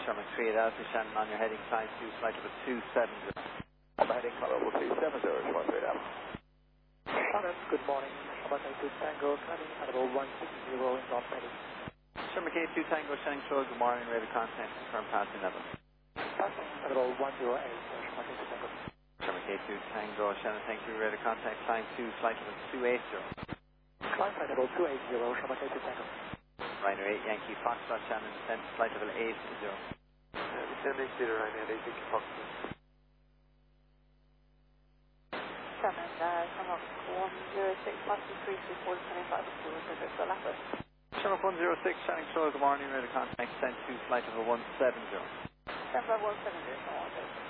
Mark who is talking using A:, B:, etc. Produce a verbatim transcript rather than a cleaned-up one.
A: Sherman three at Alpha Shannon on your heading, climb two, flight level two seven zero.
B: On the heading, level two seven zero, Sherman three at Alpha.
C: Shannon, good morning. Sherman two Tango, climbing at level one six zero in North heading.
A: Sherman K two Tango, Shannon Control, good morning, radar contact, confirm passing level.
C: Passing at level one zero eight, Sherman K two Tango.
A: Sherman K two Tango, Shannon, thank you, radar contact, climb two, flight level two eight zero.
C: Climb at level two eight zero, Sherman K two Tango.
A: Ryanair eight Yankee Foxtrot, Shannon, descent to flight level eight zero.
B: Descend eight zero, Ryanair eight Yankee Foxtrot.
D: Shannon, uh, come up one zero six, one two three two four seven five two, Pacific, so Lapa.
A: Sherman one zero six, Shannon Control, good morning, radar contact, descent to flight level one seven zero.
D: Shannon one seven zero,